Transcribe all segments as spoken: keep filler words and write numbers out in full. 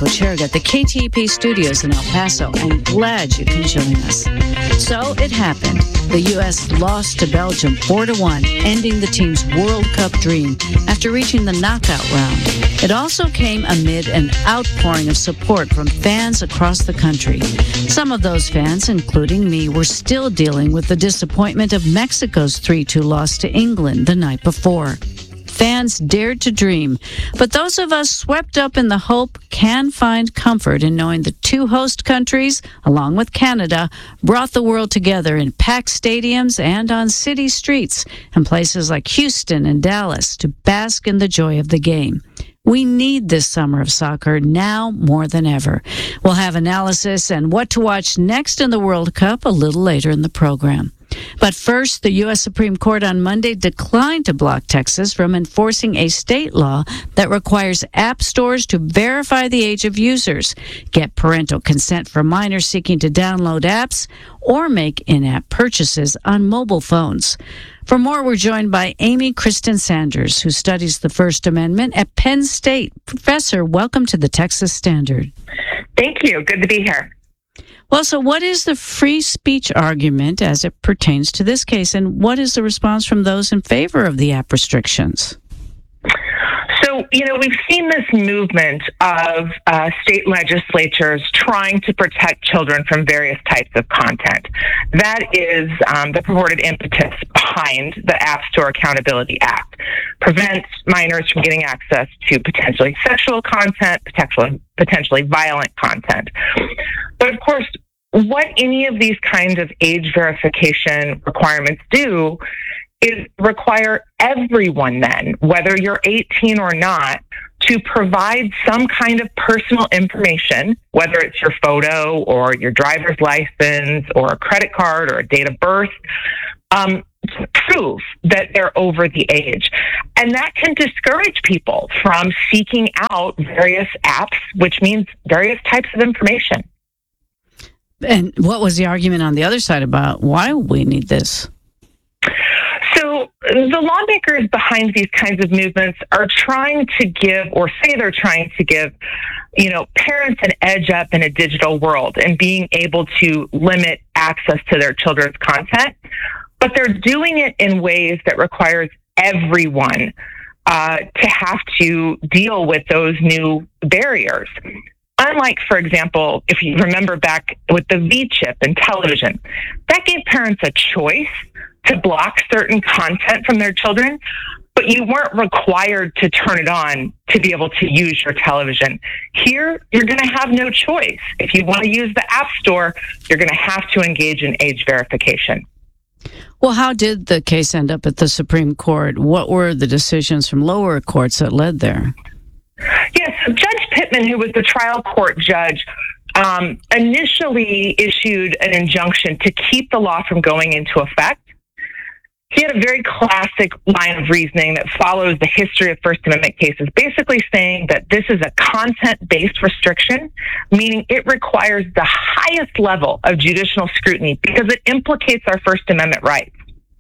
Kocherga at the K T E P studios in El Paso. I'm glad you can join us. So it happened. The U S lost to Belgium four to one, ending the team's World Cup dream after reaching the knockout round. It also came amid an outpouring of support from fans across the country. Some of those fans, including me, were still dealing with the disappointment of Mexico's three two loss to England the night before. Fans dared to dream, but those of us swept up in the hope can find comfort in knowing the two host countries, along with Canada, brought the world together in packed stadiums and on city streets in places like Houston and Dallas to bask in the joy of the game. We need this summer of soccer now more than ever. We'll have analysis and what to watch next in the World Cup a little later in the program. But first, the U S Supreme Court on Monday declined to block Texas from enforcing a state law that requires app stores to verify the age of users, get parental consent for minors seeking to download apps, or make in-app purchases on mobile phones. For more, we're joined by Amy Kristen Sanders, who studies the First Amendment at Penn State. Professor, welcome to the Texas Standard. Thank you. Good to be here. Well, so what is the free speech argument as it pertains to this case, and what is the response from those in favor of the app restrictions? So, you know, we've seen this movement of uh, state legislatures trying to protect children from various types of content. That is um, the purported impetus behind the App Store Accountability Act. Prevents minors from getting access to potentially sexual content, potentially, potentially violent content. But of course, what any of these kinds of age verification requirements do is require everyone then, whether you're eighteen or not, to provide some kind of personal information, whether it's your photo or your driver's license or a credit card or a date of birth, um, to prove that they're over the age. And that can discourage people from seeking out various apps, which means various types of information. And what was the argument on the other side about why we need this? So the lawmakers behind these kinds of movements are trying to give, or say they're trying to give, you know, parents an edge up in a digital world and being able to limit access to their children's content. But they're doing it in ways that requires everyone uh, to have to deal with those new barriers. Unlike, for example, if you remember back with the V-chip in television, that gave parents a choice to block certain content from their children, but you weren't required to turn it on to be able to use your television. Here, you're going to have no choice. If you want to use the App Store, you're going to have to engage in age verification. Well, how did the case end up at the Supreme Court? What were the decisions from lower courts that led there? Yes, so Judge Pittman, who was the trial court judge, um, initially issued an injunction to keep the law from going into effect. He had a very classic line of reasoning that follows the history of First Amendment cases, basically saying that this is a content-based restriction, meaning it requires the highest level of judicial scrutiny because it implicates our First Amendment rights.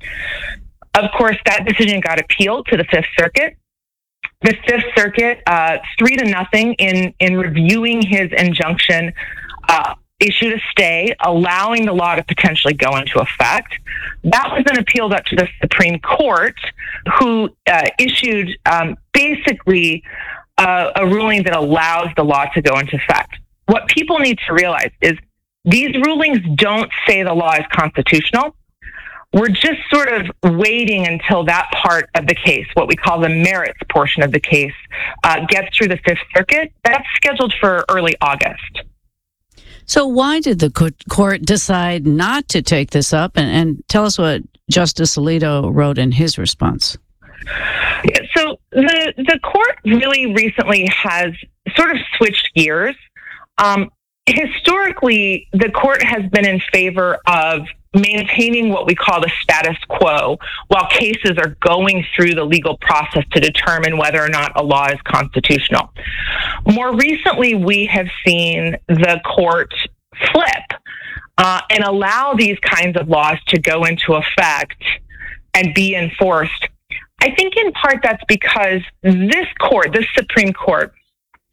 Of course, that decision got appealed to the Fifth Circuit. The Fifth Circuit, uh, three to nothing in, in reviewing his injunction, uh, issued a stay, allowing the law to potentially go into effect. That was then appealed up to the Supreme Court, who uh, issued um, basically uh, a ruling that allows the law to go into effect. What people need to realize is these rulings don't say the law is constitutional. We're just sort of waiting until that part of the case, what we call the merits portion of the case, uh, gets through the Fifth Circuit. That's scheduled for early August. So why did the court decide not to take this up? And, and tell us what Justice Alito wrote in his response. Yeah, so the, the court really recently has sort of switched gears. Um, historically, the court has been in favor of maintaining what we call the status quo while cases are going through the legal process to determine whether or not a law is constitutional. More recently, we have seen the court flip uh, and allow these kinds of laws to go into effect and be enforced. I think in part that's because this court, this Supreme Court,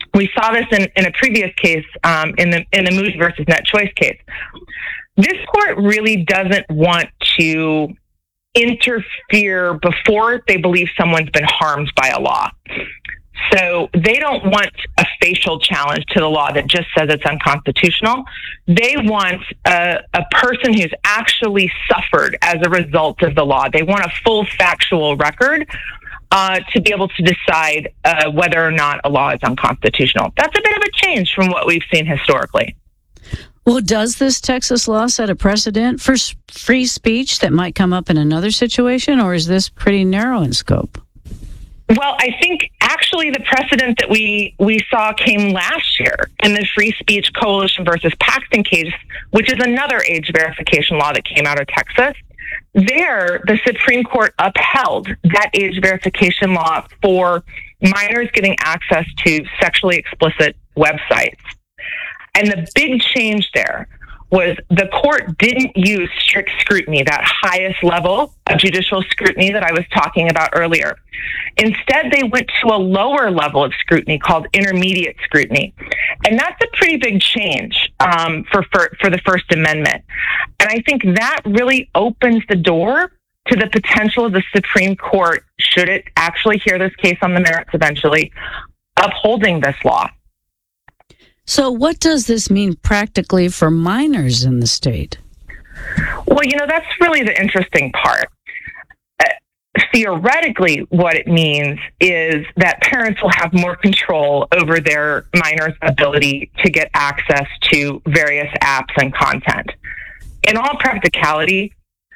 We saw this in, in a previous case, um, in the in the Moody versus Net Choice case. This court really doesn't want to interfere before they believe someone's been harmed by a law. So they don't want a facial challenge to the law that just says it's unconstitutional. They want a, a person who's actually suffered as a result of the law. They want a full factual record uh, to be able to decide uh, whether or not a law is unconstitutional. That's a bit of a change from what we've seen historically. Well, does this Texas law set a precedent for free speech that might come up in another situation, or is this pretty narrow in scope? Well, I think actually the precedent that we, we saw came last year in the Free Speech Coalition versus Paxton case, which is another age verification law that came out of Texas. There, the Supreme Court upheld that age verification law for minors getting access to sexually explicit websites. And the big change there was the court didn't use strict scrutiny, that highest level of judicial scrutiny that I was talking about earlier. Instead, they went to a lower level of scrutiny called intermediate scrutiny. And that's a pretty big change um, for, for, for the First Amendment. And I think that really opens the door to the potential of the Supreme Court, should it actually hear this case on the merits eventually, upholding this law. So what does this mean practically for minors in the state? Well, you know, that's really the interesting part. Uh, theoretically, what it means is that parents will have more control over their minors' ability to get access to various apps and content. In all practicality,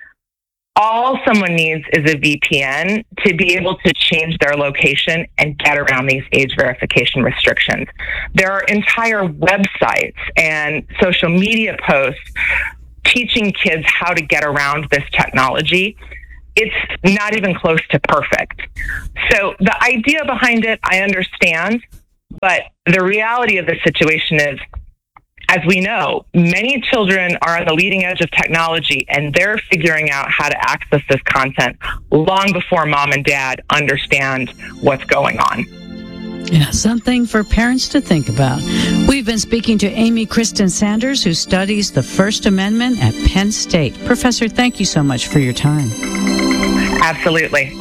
all someone needs is a V P N to be able to change their location and get around these age verification restrictions. There are entire websites and social media posts teaching kids how to get around this technology. It's not even close to perfect. So the idea behind it, I understand, but the reality of the situation is, as we know, many children are on the leading edge of technology, and they're figuring out how to access this content long before mom and dad understand what's going on. Yeah, something for parents to think about. We've been speaking to Amy Kristen Sanders, who studies the First Amendment at Penn State. Professor, thank you so much for your time. Absolutely.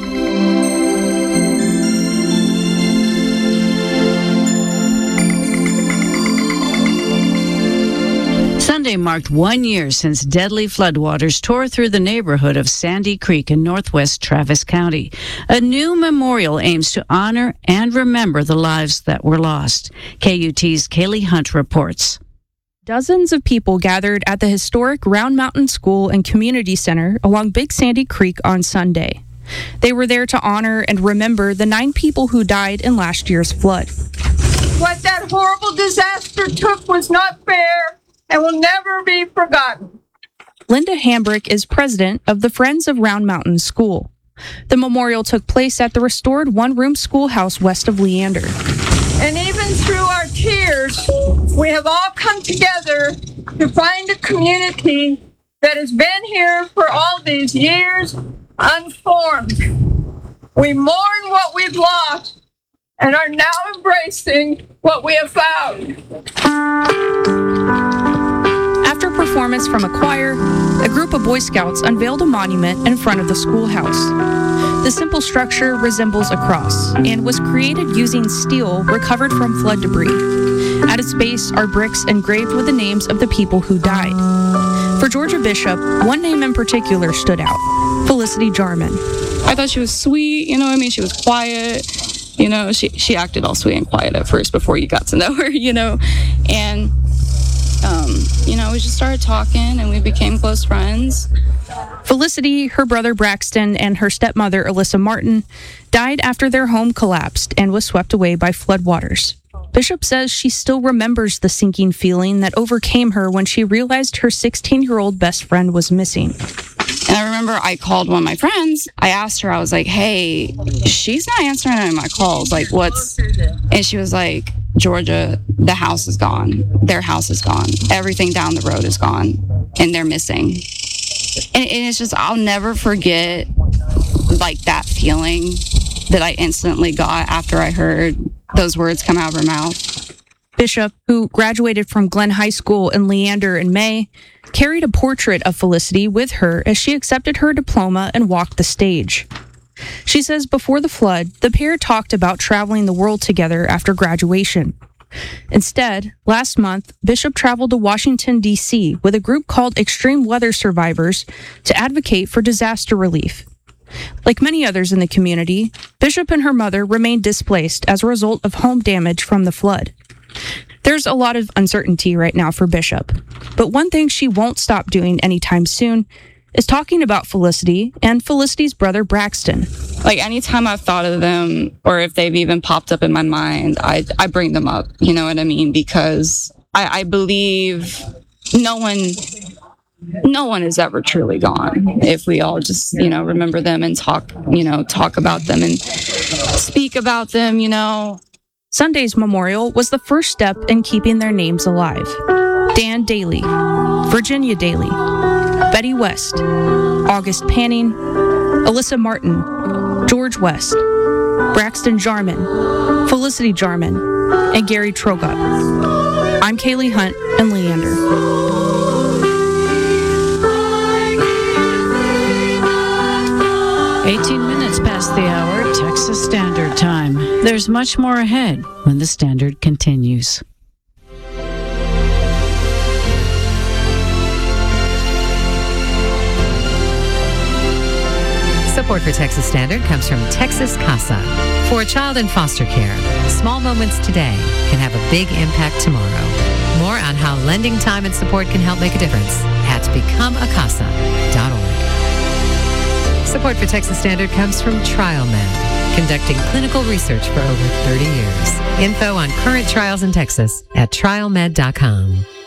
Sunday marked one year since deadly floodwaters tore through the neighborhood of Sandy Creek in northwest Travis County. A new memorial aims to honor and remember the lives that were lost. K U T's Kaylee Hunt reports. Dozens of people gathered at the historic Round Mountain School and Community Center along Big Sandy Creek on Sunday. They were there to honor and remember the nine people who died in last year's flood. What that horrible disaster took was not fair and will never be forgotten. Linda Hambrick is president of the Friends of Round Mountain School. The memorial took place at the restored one-room schoolhouse west of Leander. And even through our tears, we have all come together to find a community that has been here for all these years, unformed. We mourn what we've lost and are now embracing what we have found. After performance from a choir, a group of Boy Scouts unveiled a monument in front of the schoolhouse. The simple structure resembles a cross and was created using steel recovered from flood debris. At its base are bricks engraved with the names of the people who died. For Georgia Bishop, one name in particular stood out: Felicity Jarman. I thought she was sweet, you know what I mean? She was quiet. You know, she, she acted all sweet and quiet at first before you got to know her, you know. And, um, you know, we just started talking and we became close friends. Felicity, her brother Braxton, and her stepmother Alyssa Martin died after their home collapsed and was swept away by floodwaters. Bishop says she still remembers the sinking feeling that overcame her when she realized her sixteen-year-old best friend was missing. And I remember I called one of my friends. I asked her, I was like, hey, she's not answering any of my calls. Like, what's... And she was like, Georgia, the house is gone. Their house is gone. Everything down the road is gone. And they're missing. And, and it's just, I'll never forget, like, that feeling that I instantly got after I heard those words come out of her mouth. Bishop, who graduated from Glenn High School in Leander in May, carried a portrait of Felicity with her as she accepted her diploma and walked the stage. She says before the flood, the pair talked about traveling the world together after graduation. Instead, last month, Bishop traveled to Washington, D C with a group called Extreme Weather Survivors to advocate for disaster relief. Like many others in the community, Bishop and her mother remained displaced as a result of home damage from the flood. There's a lot of uncertainty right now for Bishop, but one thing she won't stop doing anytime soon is talking about Felicity and Felicity's brother Braxton. Like anytime I've thought of them, or if they've even popped up in my mind, I I bring them up. You know what I mean? Because I, I believe no one, no one is ever truly gone. If we all just, you know, remember them and talk, you know, talk about them and speak about them, you know. Sunday's memorial was the first step in keeping their names alive. Dan Daly, Virginia Daly, Betty West, August Panning, Alyssa Martin, George West, Braxton Jarman, Felicity Jarman, and Gary Trogut. I'm Kaylee Hunt in Leander. eighteen minutes past the hour, Texas Standard Time. There's much more ahead when the Standard continues. Support for Texas Standard comes from Texas Casa. For a child in foster care, small moments today can have a big impact tomorrow. More on how lending time and support can help make a difference at become a casa dot org. Support for Texas Standard comes from TrialMed, conducting clinical research for over thirty years. Info on current trials in Texas at trial med dot com.